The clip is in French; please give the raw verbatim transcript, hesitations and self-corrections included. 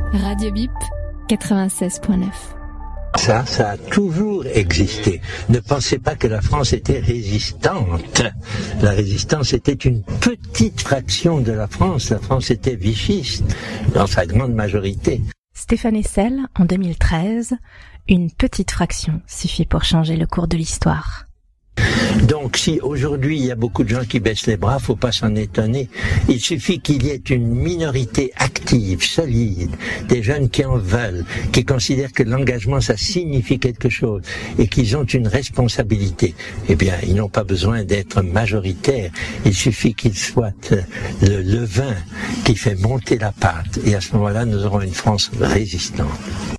Radio Bip, quatre-vingt-seize point neuf. Ça, ça a toujours existé. Ne pensez pas que la France était résistante. La résistance était une petite fraction de la France. La France était vichiste, dans sa grande majorité. Stéphane Hessel, en deux mille treize, une petite fraction suffit pour changer le cours de l'histoire. Donc si aujourd'hui il y a beaucoup de gens qui baissent les bras, faut pas s'en étonner. Il suffit qu'il y ait une minorité active, solide, des jeunes qui en veulent, qui considèrent que l'engagement ça signifie quelque chose et qu'ils ont une responsabilité. Eh bien, ils n'ont pas besoin d'être majoritaires. Il suffit qu'ils soient le levain qui fait monter la pâte. Et à ce moment-là, nous aurons une France résistante.